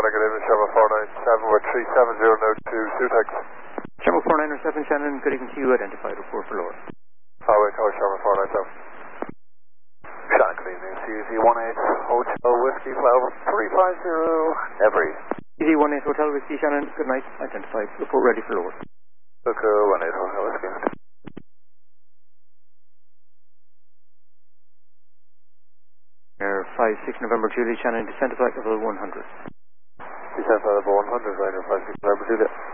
good evening, Chevrolet 497 with 370 now to Sutex. Chevrolet 497, Shannon, good evening to you, identified, report for lower. Highway Tower, Chevrolet 497. Shannon, good evening, CZ18 Hotel Whiskey Flower 350 Every. CZ18 Hotel Whiskey, Shannon, good night, identified, report ready for lower. Look, 18 Hotel Whiskey. Air 56 November Julie, Shannon, descent of flight level 100. Descent flight level 100, Ryder 56 November Julie.